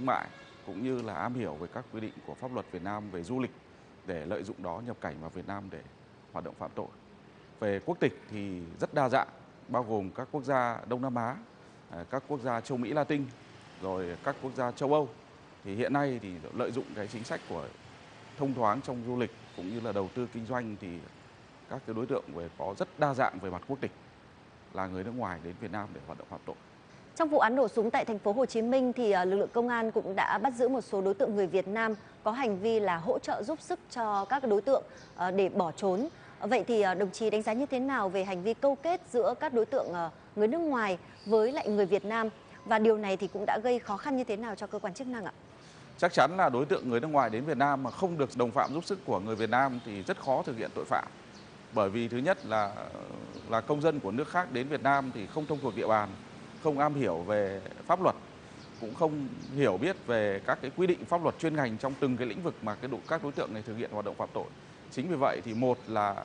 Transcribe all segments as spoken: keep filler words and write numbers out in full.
thương mại cũng như là am hiểu về các quy định của pháp luật Việt Nam về du lịch để lợi dụng đó nhập cảnh vào Việt Nam để hoạt động phạm tội. Về quốc tịch thì rất đa dạng, bao gồm các quốc gia Đông Nam Á, các quốc gia châu Mỹ Latin, rồi các quốc gia châu Âu. Thì hiện nay thì lợi dụng cái chính sách của thông thoáng trong du lịch cũng như là đầu tư kinh doanh thì các cái đối tượng về có rất đa dạng về mặt quốc tịch là người nước ngoài đến Việt Nam để hoạt động phạm tội. Trong vụ án nổ súng tại thành phố Hồ Chí Minh thì lực lượng công an cũng đã bắt giữ một số đối tượng người Việt Nam có hành vi là hỗ trợ giúp sức cho các đối tượng để bỏ trốn. Vậy thì đồng chí đánh giá như thế nào về hành vi câu kết giữa các đối tượng người nước ngoài với lại người Việt Nam, và điều này thì cũng đã gây khó khăn như thế nào cho cơ quan chức năng ạ? Chắc chắn là đối tượng người nước ngoài đến Việt Nam mà không được đồng phạm giúp sức của người Việt Nam thì rất khó thực hiện tội phạm. Bởi vì thứ nhất là là công dân của nước khác đến Việt Nam thì không thông thuộc địa bàn, không am hiểu về pháp luật, cũng không hiểu biết về các cái quy định pháp luật chuyên ngành trong từng cái lĩnh vực mà cái các đối tượng này thực hiện hoạt động phạm tội. Chính vì vậy thì một là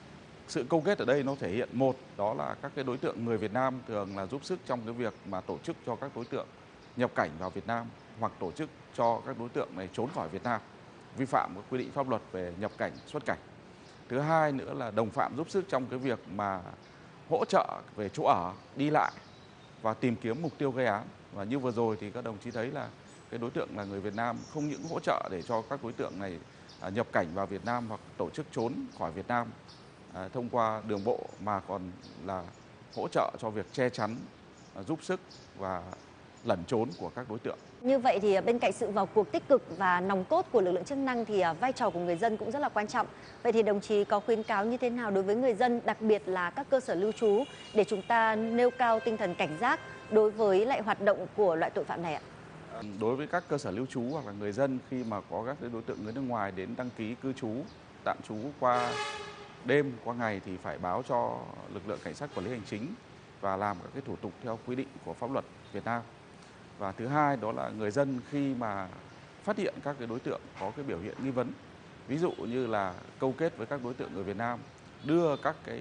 sự câu kết ở đây nó thể hiện một đó là các cái đối tượng người Việt Nam thường là giúp sức trong cái việc mà tổ chức cho các đối tượng nhập cảnh vào Việt Nam hoặc tổ chức cho các đối tượng này trốn khỏi Việt Nam, vi phạm các quy định pháp luật về nhập cảnh, xuất cảnh. Thứ hai nữa là đồng phạm giúp sức trong cái việc mà hỗ trợ về chỗ ở, đi lại và tìm kiếm mục tiêu gây án. Và như vừa rồi thì các đồng chí thấy là cái đối tượng là người Việt Nam không những hỗ trợ để cho các đối tượng này nhập cảnh vào Việt Nam hoặc tổ chức trốn khỏi Việt Nam à, thông qua đường bộ, mà còn là hỗ trợ cho việc che chắn, à, giúp sức và lẩn trốn của các đối tượng. Như vậy thì bên cạnh sự vào cuộc tích cực và nòng cốt của lực lượng chức năng thì vai trò của người dân cũng rất là quan trọng. Vậy thì đồng chí có khuyến cáo như thế nào đối với người dân, đặc biệt là các cơ sở lưu trú, để chúng ta nêu cao tinh thần cảnh giác đối với lại hoạt động của loại tội phạm này ạ? Đối với các cơ sở lưu trú hoặc là người dân khi mà có các đối tượng người nước ngoài đến đăng ký cư trú, tạm trú qua đêm, qua ngày thì phải báo cho lực lượng cảnh sát quản lý hành chính và làm các cái thủ tục theo quy định của pháp luật Việt Nam. Và thứ hai đó là người dân khi mà phát hiện các cái đối tượng có cái biểu hiện nghi vấn, ví dụ như là câu kết với các đối tượng người Việt Nam đưa các cái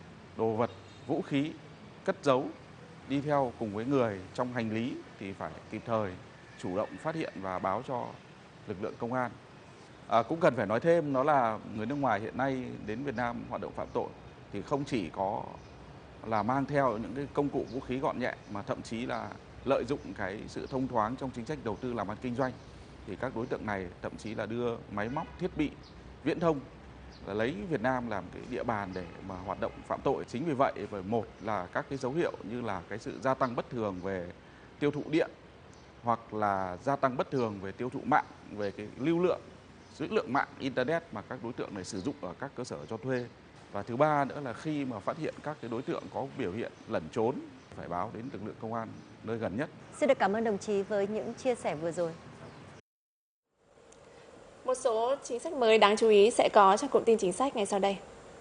đồ vật, vũ khí cất giấu đi theo cùng với người trong hành lý thì phải kịp thời chủ động phát hiện và báo cho lực lượng công an. À, cũng cần phải nói thêm đó là người nước ngoài hiện nay đến Việt Nam hoạt động phạm tội thì không chỉ có là mang theo những cái công cụ vũ khí gọn nhẹ, mà thậm chí là lợi dụng cái sự thông thoáng trong chính sách đầu tư làm ăn kinh doanh. Thì các đối tượng này thậm chí là đưa máy móc, thiết bị viễn thông là lấy Việt Nam làm cái địa bàn để mà hoạt động phạm tội. Chính vì vậy, bởi một là các cái dấu hiệu như là cái sự gia tăng bất thường về tiêu thụ điện, hoặc là gia tăng bất thường về tiêu thụ mạng, về cái lưu lượng dữ lượng mạng internet mà các đối tượng này sử dụng ở các cơ sở cho thuê. Và thứ ba nữa là khi mà phát hiện các cái đối tượng có biểu hiện lẩn trốn phải báo đến lực lượng công an nơi gần nhất. Xin được cảm ơn đồng chí với những chia sẻ vừa rồi. Một số chính sách mới đáng chú ý sẽ có trong cụm tin chính sách ngay sau đây.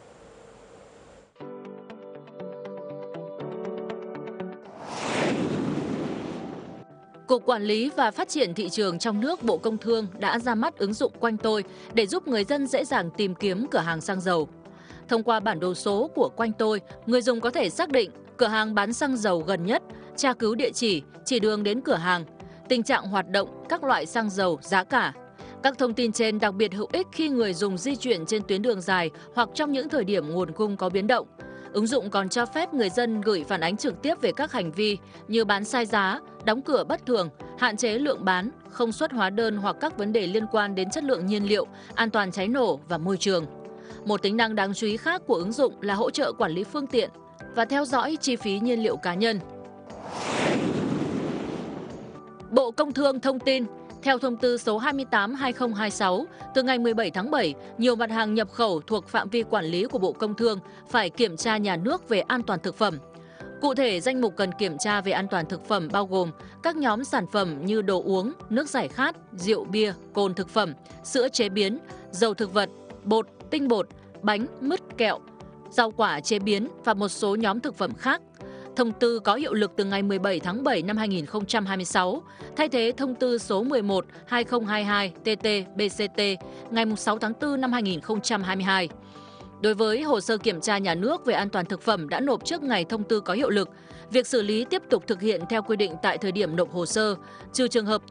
Cục Quản lý và Phát triển Thị trường trong nước Bộ Công Thương đã ra mắt ứng dụng Quanh Tôi để giúp người dân dễ dàng tìm kiếm cửa hàng xăng dầu. Thông qua bản đồ số của Quanh Tôi, người dùng có thể xác định cửa hàng bán xăng dầu gần nhất, tra cứu địa chỉ, chỉ đường đến cửa hàng, tình trạng hoạt động các loại xăng dầu, giá cả. Các thông tin trên đặc biệt hữu ích khi người dùng di chuyển trên tuyến đường dài hoặc trong những thời điểm nguồn cung có biến động. Ứng dụng còn cho phép người dân gửi phản ánh trực tiếp về các hành vi như bán sai giá, đóng cửa bất thường, hạn chế lượng bán, không xuất hóa đơn hoặc các vấn đề liên quan đến chất lượng nhiên liệu, an toàn cháy nổ và môi trường. Một tính năng đáng chú ý khác của ứng dụng là hỗ trợ quản lý phương tiện và theo dõi chi phí nhiên liệu cá nhân. Bộ Công Thương thông tin, theo thông tư số hai mươi tám trên hai nghìn không trăm hai mươi sáu, từ ngày mười bảy tháng bảy, nhiều mặt hàng nhập khẩu thuộc phạm vi quản lý của Bộ Công Thương phải kiểm tra nhà nước về an toàn thực phẩm. Cụ thể, danh mục cần kiểm tra về an toàn thực phẩm bao gồm các nhóm sản phẩm như đồ uống, nước giải khát, rượu bia, cồn thực phẩm, sữa chế biến, dầu thực vật, bột, tinh bột, bánh, mứt, kẹo, rau quả chế biến và một số nhóm thực phẩm khác. Thông tư có hiệu lực từ ngày mười bảy tháng bảy năm hai nghìn không trăm hai mươi sáu, thay thế thông tư số mười một trên hai nghìn không trăm hai mươi hai T T B C T ngày sáu tháng tư năm hai nghìn không trăm hai mươi hai. Đối với hồ sơ kiểm tra nhà nước về an toàn thực phẩm đã nộp trước ngày thông tư có hiệu lực, việc xử lý tiếp tục thực hiện theo quy định tại thời điểm nộp hồ sơ, trừ trường hợp